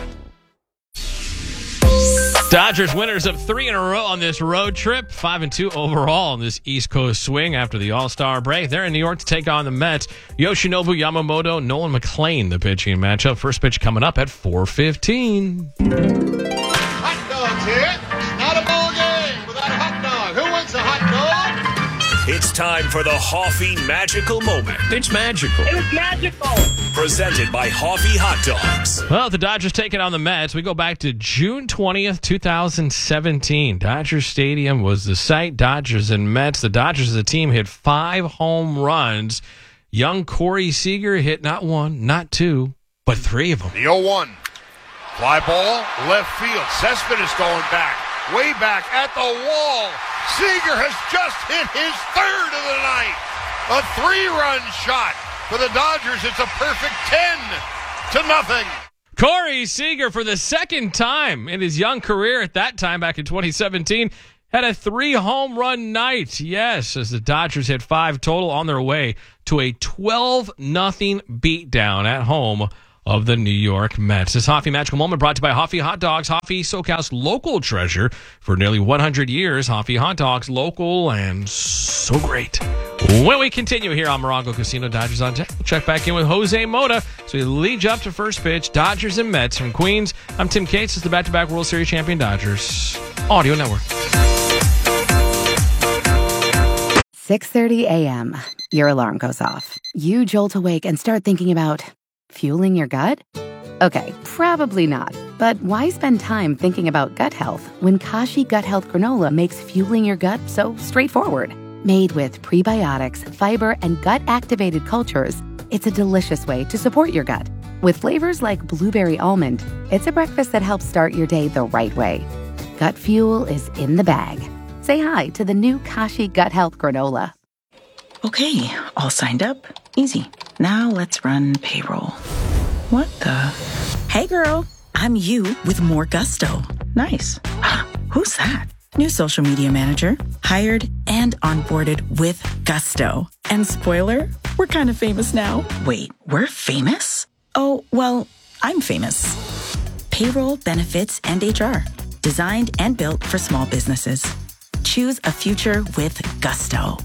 Dodgers winners of three in a row on this road trip, five and two overall on this East Coast swing after the All-Star break. They're in New York to take on the Mets. Yoshinobu Yamamoto, Nolan McLean, the pitching matchup. First pitch coming up at four fifteen. Hot dogs here. Not a ball game without a hot dog. Who wants a hot dog? It's It's time for the Hoffy Magical Moment. It's magical. It was magical. Presented by Hoffy Hot Dogs. Well, the Dodgers taking on the Mets. We go back to June twentieth, twenty seventeen. Dodger Stadium was the site. Dodgers and Mets. The Dodgers as a team hit five home runs. Young Corey Seager hit not one, not two, but three of them. The oh one. Fly ball, left field. Cespedes going back, way back at the wall. Seager has just hit his third of the night. A three-run shot for the Dodgers. It's a perfect ten to nothing. Corey Seager, for the second time in his young career at that time back in twenty seventeen, had a three-home run night. Yes, as the Dodgers hit five total on their way to a twelve nothing beatdown at home of the New York Mets. This Hoffy Magical Moment brought to you by Hoffy Hot Dogs, Hoffy, SoCal's local treasure for nearly one hundred years. Hoffy Hot Dogs, local and so great. When we continue here on Morongo Casino, Dodgers on deck, we'll check back in with Jose Mota. So he leads you up to first pitch. Dodgers and Mets from Queens. I'm Tim Cates. It's the back-to-back World Series champion Dodgers Audio Network. six thirty a.m. Your alarm goes off. You jolt awake and start thinking about fueling your gut? Okay, probably not. But why spend time thinking about gut health when Kashi Gut Health Granola makes fueling your gut so straightforward? Made with prebiotics, fiber, and gut-activated cultures, it's a delicious way to support your gut. With flavors like blueberry almond, it's a breakfast that helps start your day the right way. Gut fuel is in the bag. Say hi to the new Kashi Gut Health Granola. Okay, all signed up. Easy. Now let's run payroll. What the? Hey girl, I'm you with more gusto. Nice. Who's that? New social media manager. Hired and onboarded with gusto. And spoiler, we're kind of famous now. Wait, we're famous? Oh, well, I'm famous. Payroll, benefits, and H R. Designed and built for small businesses. Choose a future with gusto.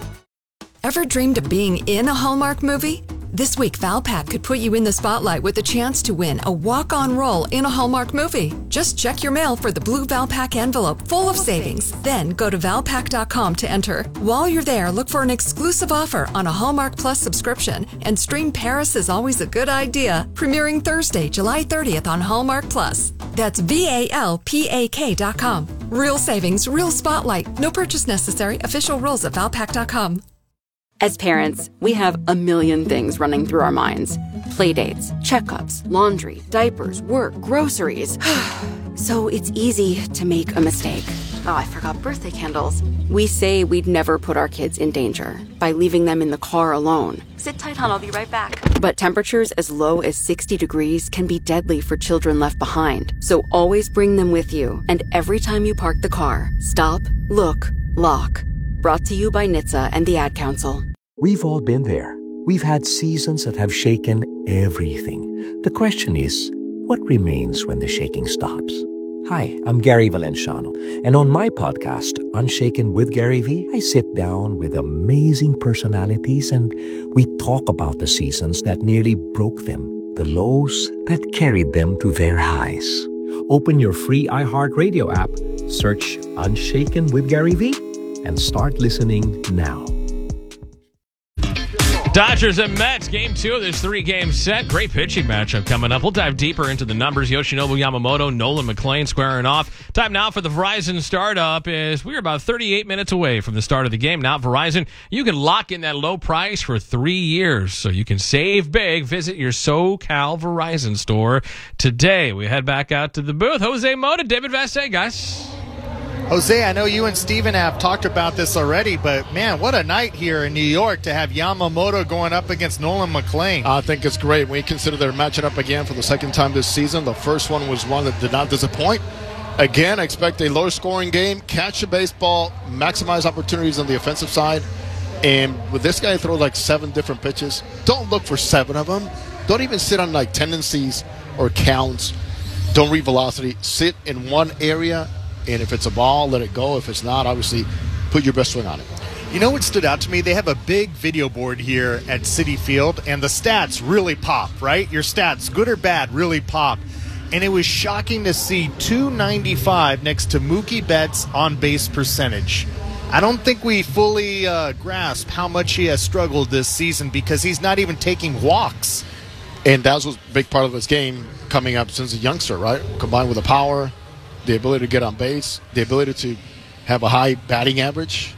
Ever dreamed of being in a Hallmark movie? This week, Valpak could put you in the spotlight with a chance to win a walk-on role in a Hallmark movie. Just check your mail for the blue Valpak envelope full of savings. Then go to valpak dot com to enter. While you're there, look for an exclusive offer on a Hallmark Plus subscription and stream Paris is Always a Good Idea, premiering Thursday, July thirtieth on Hallmark Plus. That's V A L P A K dot com. Real savings, real spotlight. No purchase necessary. Official rules at valpak dot com. As parents, we have a million things running through our minds. Playdates, checkups, laundry, diapers, work, groceries. So it's easy to make a mistake. Oh, I forgot birthday candles. We say we'd never put our kids in danger by leaving them in the car alone. Sit tight, hon, I'll be right back. But temperatures as low as sixty degrees can be deadly for children left behind. So always bring them with you. And every time you park the car, stop, look, lock. Brought to you by N H T S A and the Ad Council. We've all been there. We've had seasons that have shaken everything. The question is, what remains when the shaking stops? Hi, I'm Gary Valenciano, and on my podcast, Unshaken with Gary V, I sit down with amazing personalities and we talk about the seasons that nearly broke them, the lows that carried them to their highs. Open your free iHeartRadio app, search Unshaken with Gary V, and start listening now. Dodgers and Mets, game two of this three-game set. Great pitching matchup coming up. We'll dive deeper into the numbers. Yoshinobu Yamamoto, Nolan McLean squaring off. Time now for the Verizon startup is we're about thirty-eight minutes away from the start of the game. Now, Verizon, you can lock in that low price for three years, so you can save big. Visit your SoCal Verizon store today. We head back out to the booth. Jose Mota, David Vassegh, guys. Jose, I know you and Steven have talked about this already, but man, what a night here in New York to have Yamamoto going up against Nolan McLean. I think it's great. We consider they're matching up again for the second time this season. The first one was one that did not disappoint. Again, I expect a low-scoring game, catch the baseball, maximize opportunities on the offensive side. And with this guy throw like seven different pitches, don't look for seven of them. Don't even sit on like tendencies or counts. Don't read velocity. Sit in one area. And if it's a ball, let it go. If it's not, obviously, put your best swing on it. You know what stood out to me? They have a big video board here at Citi Field, and the stats really pop, right? Your stats, good or bad, really pop. And it was shocking to see two ninety-five next to Mookie Betts on base percentage. I don't think we fully uh, grasp how much he has struggled this season because he's not even taking walks. And that was a big part of his game coming up since a youngster, right? Combined with the power, the ability to get on base, the ability to have a high batting average.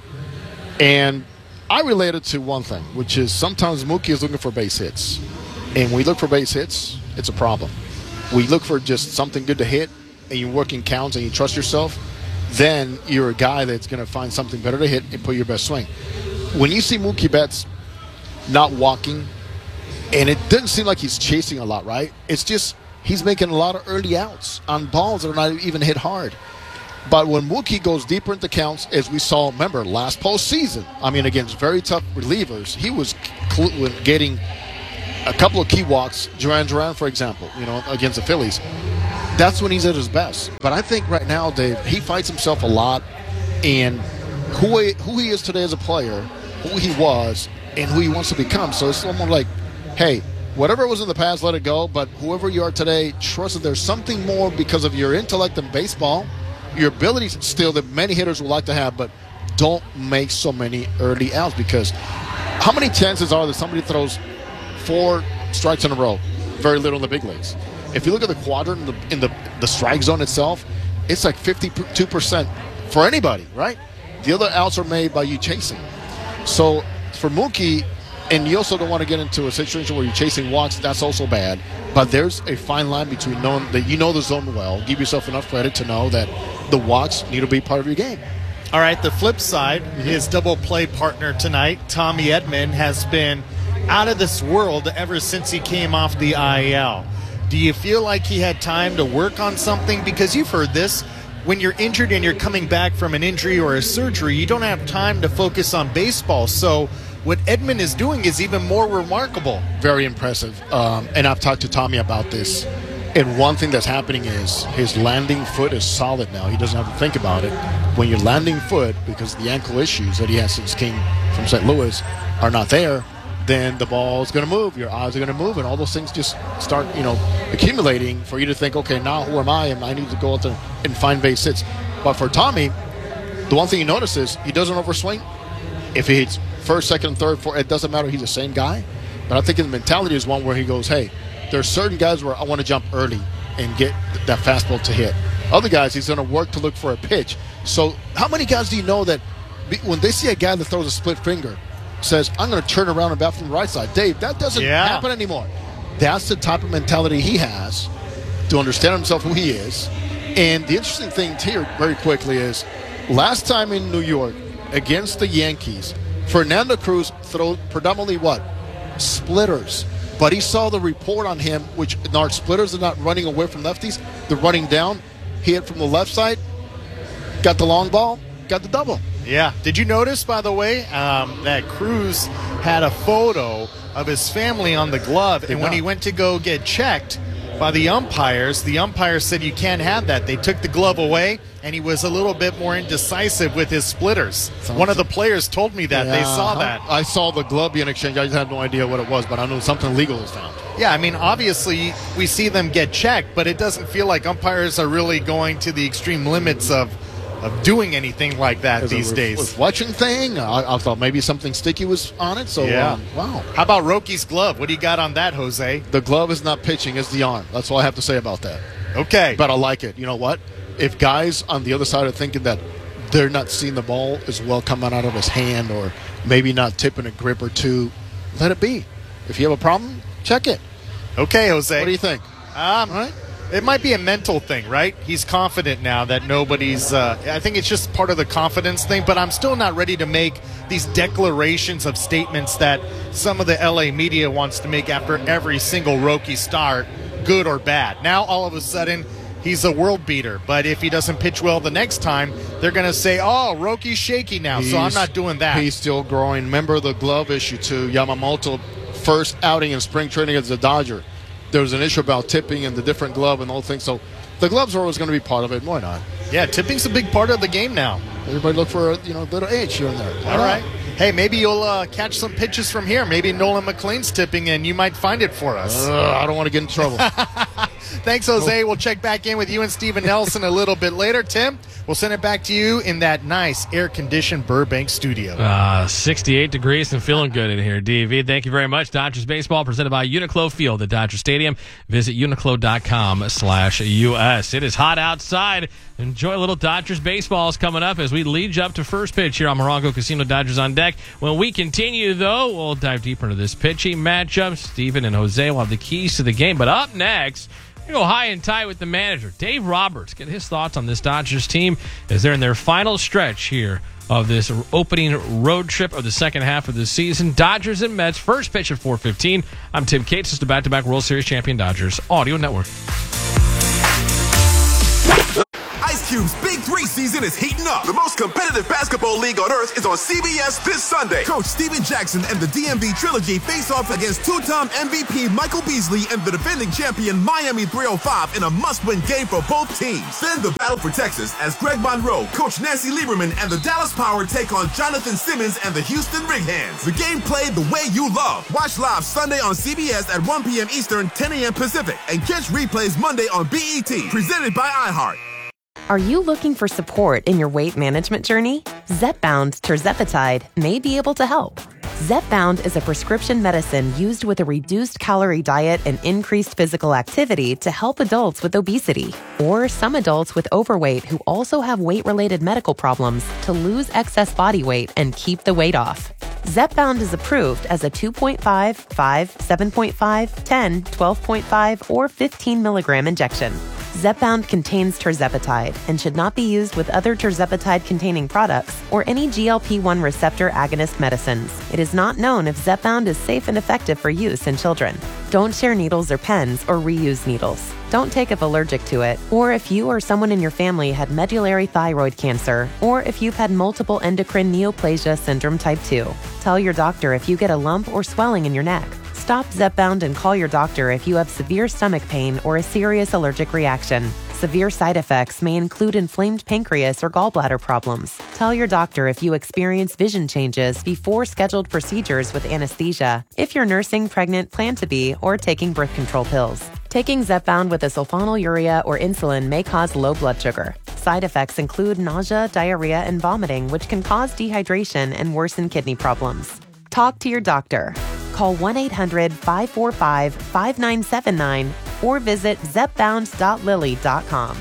And I relate it to one thing, which is sometimes Mookie is looking for base hits. And when we look for base hits, it's a problem. We look for just something good to hit, and you work in counts and you trust yourself, then you're a guy that's going to find something better to hit and put your best swing. When you see Mookie Betts not walking, and it doesn't seem like he's chasing a lot, right? It's just he's making a lot of early outs on balls that are not even hit hard. But when Mookie goes deeper into counts, as we saw, remember, last postseason, I mean, against very tough relievers, he was cl- getting a couple of key walks, Duran Duran, for example, you know, against the Phillies. That's when he's at his best. But I think right now, Dave, he fights himself a lot, and who he, who he is today as a player, who he was, and who he wants to become. So it's someone like, hey, whatever was in the past, let it go, but whoever you are today, trust that there's something more because of your intellect in baseball, your abilities still that many hitters would like to have, but don't make so many early outs, because how many chances are there somebody throws four strikes in a row? Very little in the big leagues. If you look at the quadrant in the, in the, the strike zone itself, it's like fifty-two percent for anybody, right? The other outs are made by you chasing. So for Mookie, and you also don't want to get into a situation where you're chasing walks. That's also bad. But there's a fine line between knowing that you know the zone well, give yourself enough credit to know that the walks need to be part of your game. All right, the flip side, mm-hmm. his double play partner tonight, Tommy Edman, has been out of this world ever since he came off the I L. Do you feel like he had time to work on something? Because you've heard this. When you're injured and you're coming back from an injury or a surgery, you don't have time to focus on baseball. So what Edman is doing is even more remarkable. Very impressive. Um, and I've talked to Tommy about this. And one thing that's happening is his landing foot is solid now. He doesn't have to think about it. When your landing foot, because the ankle issues that he has since came from Saint Louis are not there, then the ball is going to move. Your eyes are going to move, and all those things just start, you know, accumulating for you to think, okay, now who am I? And I need to go out there and find base hits. But for Tommy, the one thing you notice is he doesn't overswing. If he hits first, second, third, fourth, it doesn't matter. He's the same guy. But I think his mentality is one where he goes, hey, there are certain guys where I want to jump early and get that fastball to hit. Other guys, he's going to work to look for a pitch. So how many guys do you know that when they see a guy that throws a split finger, says, I'm going to turn around and bat from the right side? Dave, that doesn't yeah. happen anymore. That's the type of mentality he has to understand himself, who he is. And the interesting thing here, very quickly, is last time in New York against the Yankees, Fernando Cruz threw predominantly what? Splitters. But he saw the report on him, which our splitters are not running away from lefties. They're running down. He hit from the left side, got the long ball, got the double. Yeah. Did you notice, by the way, um, that Cruz had a photo of his family on the glove, and when he went to go get checked by the umpires, the umpires said you can't have that. They took the glove away, and he was a little bit more indecisive with his splitters. Sounds One of the players told me that. Yeah, they saw that. I saw the glove being exchanged. I just had no idea what it was, but I knew something legal was found. Yeah, I mean, obviously, we see them get checked, but it doesn't feel like umpires are really going to the extreme limits of of doing anything like that Is these it a days. Reflection thing? I, I thought maybe something sticky was on it. So yeah. um, wow. How about Rocky's glove? What do you got on that, Jose? The glove is not pitching; it's the arm. That's all I have to say about that. Okay, but I like it. You know what? If guys on the other side are thinking that they're not seeing the ball as well coming out of his hand, or maybe not tipping a grip or two, let it be. If you have a problem, check it. Okay, Jose. What do you think? Um, all right. It might be a mental thing, right? He's confident now that nobody's uh, – I think it's just part of the confidence thing, but I'm still not ready to make these declarations of statements that some of the L A media wants to make after every single Roki start, good or bad. Now, all of a sudden, he's a world beater, but if he doesn't pitch well the next time, they're going to say, oh, Roki's shaky now, he's, so I'm not doing that. He's still growing. Remember the glove issue, too. Yamamoto, first outing in spring training against the Dodger. There was an issue about tipping and the different glove and all things. So the gloves are always going to be part of it. Why not? Yeah, tipping's a big part of the game now. Everybody look for a you know little edge here and there. Why all not? Right. Hey, maybe you'll uh, catch some pitches from here. Maybe Nolan McLean's tipping, and you might find it for us. Uh, I don't want to get in trouble. Thanks, Jose. We'll check back in with you and Steven Nelson a little bit later. Tim, we'll send it back to you in that nice air-conditioned Burbank studio. Uh, sixty-eight degrees and feeling good in here, D V. Thank you very much. Dodgers Baseball presented by Uniqlo Field at Dodger Stadium. Visit uniqlo.com slash US. It is hot outside. Enjoy a little Dodgers Baseball coming up as we lead you up to first pitch here on Morongo Casino. Dodgers on deck. When we continue, though, we'll dive deeper into this pitching matchup. Steven and Jose will have the keys to the game. But up next, we go high and tight with the manager, Dave Roberts. Get his thoughts on this Dodgers team as they're in their final stretch here of this opening road trip of the second half of the season. Dodgers and Mets, first pitch at four fifteen. I'm Tim Cates. This is the back-to-back World Series champion Dodgers Audio Network. Ice Cube's Big Three season is heating up. The most competitive basketball league on earth is on C B S this Sunday. Coach Steven Jackson and the D M V Trilogy face off against two-time M V P Michael Beasley and the defending champion Miami three oh five in a must-win game for both teams. Then the battle for Texas as Greg Monroe, Coach Nancy Lieberman, and the Dallas Power take on Jonathan Simmons and the Houston Rig Hands. The game played the way you love. Watch live Sunday on C B S at one p.m. Eastern, ten a.m. Pacific, and catch replays Monday on B E T. Presented by iHeart. Are you looking for support in your weight management journey? Zepbound tirzepatide may be able to help. Zepbound is a prescription medicine used with a reduced calorie diet and increased physical activity to help adults with obesity or some adults with overweight who also have weight-related medical problems to lose excess body weight and keep the weight off. Zepbound is approved as a two point five, five, seven point five, ten, twelve point five, or fifteen milligram injection. Zepbound contains tirzepatide and should not be used with other tirzepatide-containing products or any G L P one receptor agonist medicines. It is not known if Zepbound is safe and effective for use in children. Don't share needles or pens or reuse needles. Don't take if allergic to it, or if you or someone in your family had medullary thyroid cancer, or if you've had multiple endocrine neoplasia syndrome type two. Tell your doctor if you get a lump or swelling in your neck. Stop Zepbound and call your doctor if you have severe stomach pain or a serious allergic reaction. Severe side effects may include inflamed pancreas or gallbladder problems. Tell your doctor if you experience vision changes before scheduled procedures with anesthesia, if you're nursing, pregnant, plan to be, or taking birth control pills. Taking Zepbound with a sulfonylurea or insulin may cause low blood sugar. Side effects include nausea, diarrhea, and vomiting, which can cause dehydration and worsen kidney problems. Talk to your doctor. Call one eight hundred, five four five, five nine seven nine or visit zepbound dot lilly dot com.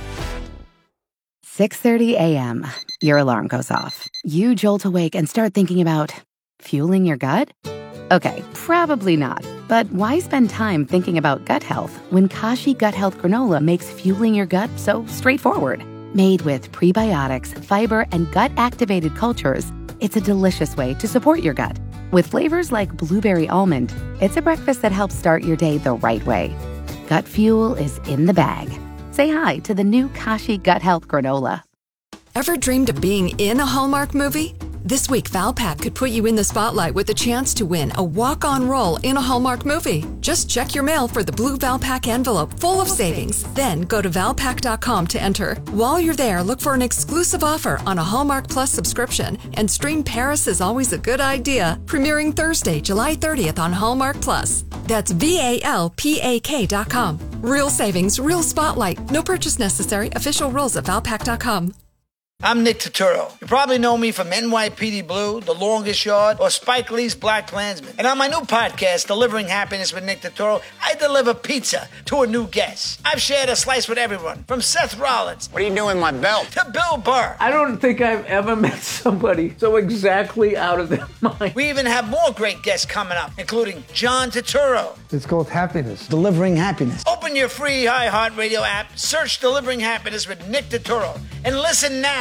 six thirty a.m. Your alarm goes off. You jolt awake and start thinking about fueling your gut? Okay, probably not. But why spend time thinking about gut health when Kashi Gut Health Granola makes fueling your gut so straightforward? Made with prebiotics, fiber, and gut-activated cultures, it's a delicious way to support your gut. With flavors like blueberry almond, it's a breakfast that helps start your day the right way. Gut fuel is in the bag. Say hi to the new Kashi Gut Health Granola. Ever dreamed of being in a Hallmark movie? This week, Valpak could put you in the spotlight with a chance to win a walk-on role in a Hallmark movie. Just check your mail for the blue Valpak envelope full of savings. Then go to valpak dot com to enter. While you're there, look for an exclusive offer on a Hallmark Plus subscription and stream Paris is Always a Good Idea, premiering Thursday, July thirtieth on Hallmark Plus. That's V A L P A K dot com. Real savings, real spotlight. No purchase necessary. Official rules at valpak dot com. I'm Nick Turturro. You probably know me from N Y P D Blue, The Longest Yard, or Spike Lee's Black Klansman. And on my new podcast, Delivering Happiness with Nick Turturro, I deliver pizza to a new guest. I've shared a slice with everyone, from Seth Rollins. What are you doing with my belt? To Bill Burr. I don't think I've ever met somebody so exactly out of their mind. We even have more great guests coming up, including John Turturro. It's called Happiness. Delivering Happiness. Open your free iHeartRadio app, search Delivering Happiness with Nick Turturro, and listen now.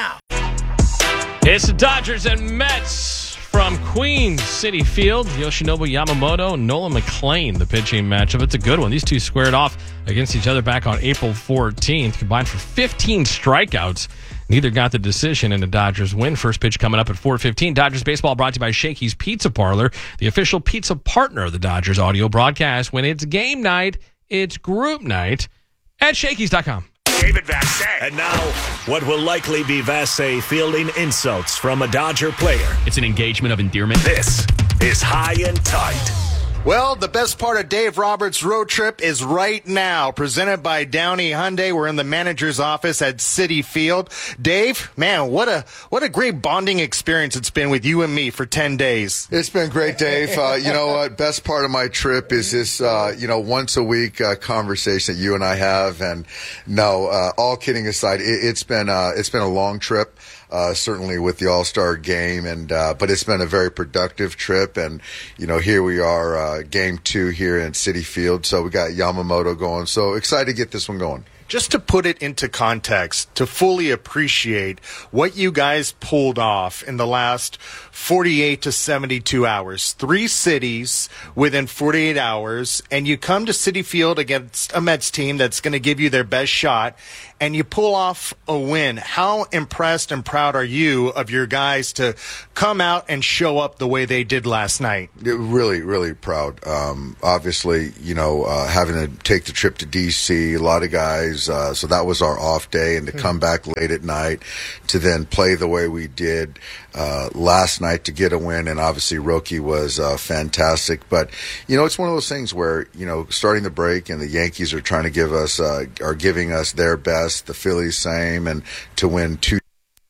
It's the Dodgers and Mets from Queens City Field. Yoshinobu Yamamoto, Nolan McLean, the pitching matchup. It's a good one. These two squared off against each other back on April fourteenth, combined for fifteen strikeouts. Neither got the decision in the Dodgers win. First pitch coming up at four fifteen. Dodgers baseball brought to you by Shakey's Pizza Parlor, the official pizza partner of the Dodgers audio broadcast. When it's game night, it's group night at Shakey's dot com. David Vassegh. And now, what will likely be Vassegh fielding insults from a Dodger player. It's an engagement of endearment. This is High and Tight Well, the best part of Dave Roberts' road trip is right now. Presented by Downey Hyundai. We're in the manager's office at Citi Field. Dave, man, what a what a great bonding experience it's been with you and me for ten days. It's been great, Dave. Uh, you know what? Best part of my trip is this, uh, you know, once a week uh, conversation that you and I have. And no, uh, all kidding aside, it, it's been uh, it's been a long trip. Uh, certainly with the All-Star game, and uh, but it's been a very productive trip, and you know here we are, uh, game two here in Citi Field. So we got Yamamoto going. So excited to get this one going. Just to put it into context, to fully appreciate what you guys pulled off in the last forty-eight to seventy-two hours, three cities within forty-eight hours, and you come to Citi Field against a Mets team that's going to give you their best shot, and you pull off a win. How impressed and proud are you of your guys to come out and show up the way they did last night? Really, really proud. Um, obviously, you know, uh, having to take the trip to D C, a lot of guys, uh, so that was our off day, and to come back late at night to then play the way we did uh, last night to get a win, and obviously Roki was uh, fantastic. But, you know, it's one of those things where, you know, starting the break and the Yankees are trying to give us, uh, are giving us their best, the Phillies same, and to win two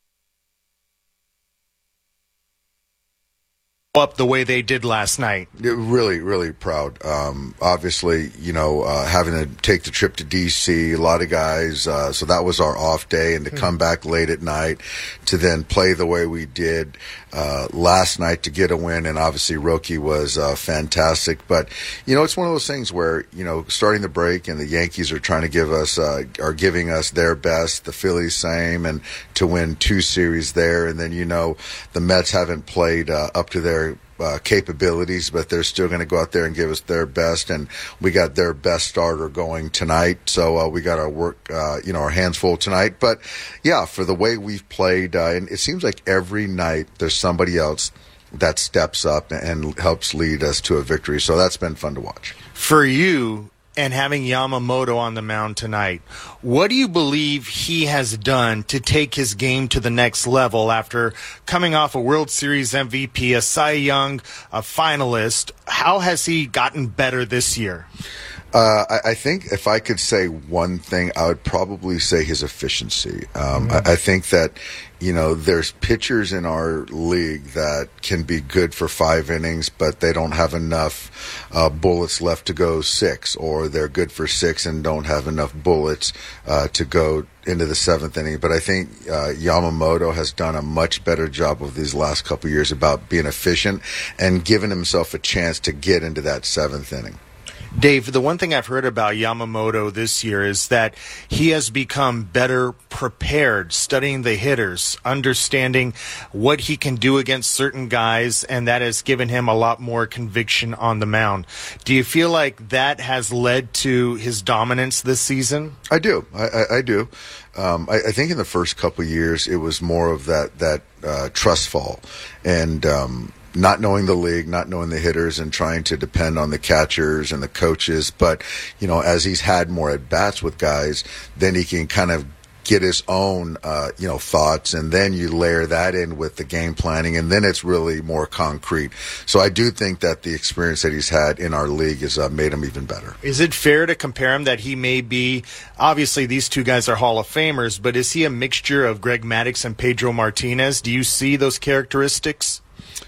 up the way they did last night. Really, really proud. Um, obviously, you know, uh, having to take the trip to D C, a lot of guys, uh, so that was our off day, and to come back late at night to then play the way we did uh, last night to get a win, and obviously Roki was uh, fantastic. But, you know, it's one of those things where, you know, starting the break and the Yankees are trying to give us, uh, are giving us their best, the Phillies same, and to win two series there, and then, you know, the Mets haven't played uh, up to their Uh, capabilities, but they're still going to go out there and give us their best, and we got their best starter going tonight, so uh, we got our work, uh, you know, our hands full tonight. But yeah, for the way we've played, uh, and it seems like every night there's somebody else that steps up and helps lead us to a victory, so that's been fun to watch. For you, and having Yamamoto on the mound tonight, what do you believe he has done to take his game to the next level after coming off a World Series M V P, a Cy Young a finalist? How has he gotten better this year? Uh, I, I think if I could say one thing, I would probably say his efficiency. Um, mm-hmm. I, I think that, you know, there's pitchers in our league that can be good for five innings, but they don't have enough uh, bullets left to go six, or they're good for six and don't have enough bullets uh, to go into the seventh inning. But I think uh, Yamamoto has done a much better job of these last couple of years about being efficient and giving himself a chance to get into that seventh inning. Dave, the one thing I've heard about Yamamoto this year is that he has become better prepared, studying the hitters, understanding what he can do against certain guys, and that has given him a lot more conviction on the mound. Do you feel like that has led to his dominance this season? I do. I, I, I do. Um, I, I think in the first couple of years it was more of that, that uh, trust fall, and um not knowing the league, not knowing the hitters, and trying to depend on the catchers and the coaches. But, you know, as he's had more at-bats with guys, then he can kind of get his own, uh, you know, thoughts, and then you layer that in with the game planning, and then it's really more concrete. So I do think that the experience that he's had in our league has uh, made him even better. Is it fair to compare him that he may be, obviously these two guys are Hall of Famers, but is he a mixture of Greg Maddux and Pedro Martinez? Do you see those characteristics?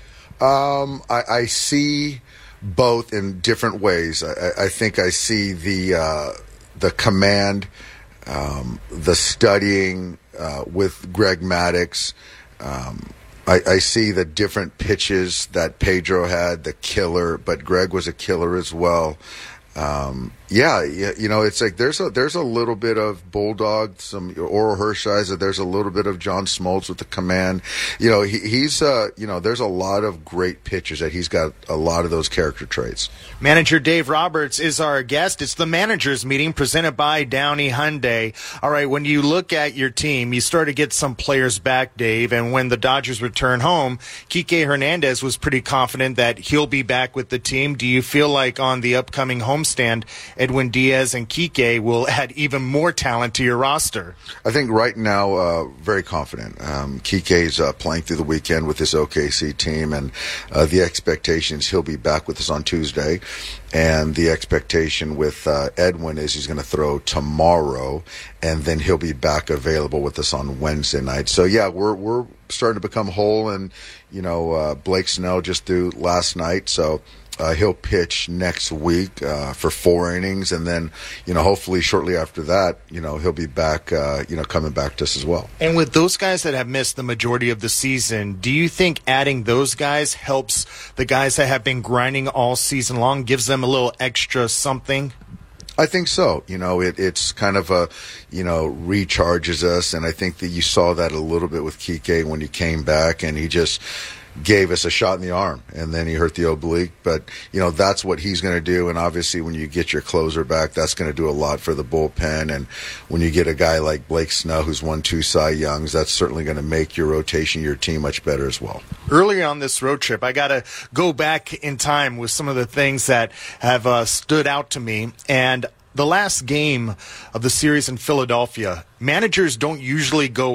Um, I, I see both in different ways. I, I think I see the uh, the command, um, the studying uh, with Greg Maddux. Um, I, I see the different pitches that Pedro had, the killer, but Greg was a killer as well. Um, yeah, you know, it's like there's a there's a little bit of Bulldog, some Oral Hershiser. There's a little bit of John Smoltz with the command. You know, he, he's uh, you know, there's a lot of great pitchers that he's got a lot of those character traits. Manager Dave Roberts is our guest. It's the managers meeting presented by Downey Hyundai. All right, when you look at your team, you start to get some players back, Dave, and when the Dodgers return home, Kike Hernandez was pretty confident that he'll be back with the team. Do you feel like on the upcoming homestand, Edwin Diaz and Kike will add even more talent to your roster? I think right now, uh, very confident. Um, Kike's uh, playing through the weekend with his O K C team, and uh, the expectations he'll be back with us on Tuesday. And the expectation with uh, Edwin is he's going to throw tomorrow, and then he'll be back available with us on Wednesday night. So yeah, we're we're starting to become whole, and you know uh, Blake Snell just threw last night, so. Uh, he'll pitch next week uh, for four innings, and then, you know, hopefully shortly after that, you know, he'll be back, uh, you know, coming back to us as well. And with those guys that have missed the majority of the season, do you think adding those guys helps the guys that have been grinding all season long, gives them a little extra something? I think so. You know, it, it's kind of a, you know, recharges us, and I think that you saw that a little bit with Kike when he came back, and he just gave us a shot in the arm, and then he hurt the oblique. But, you know, that's what he's going to do, and obviously when you get your closer back, that's going to do a lot for the bullpen. And when you get a guy like Blake Snell, who's won two Cy Youngs, that's certainly going to make your rotation, your team much better as well. Earlier on this road trip, I got to go back in time with some of the things that have uh, stood out to me. And the last game of the series in Philadelphia, managers don't usually go